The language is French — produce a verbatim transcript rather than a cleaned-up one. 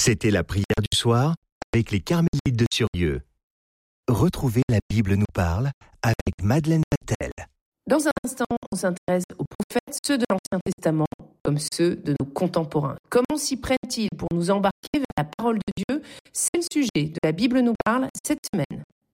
C'était la prière du soir avec les Carmélites de Surieux. Retrouvez La Bible nous parle avec Madeleine Patel. Dans un instant, on s'intéresse aux prophètes, ceux de l'Ancien Testament, comme ceux de nos contemporains. Comment s'y prennent-ils pour nous embarquer vers la parole de Dieu? C'est le sujet de La Bible nous parle cette semaine.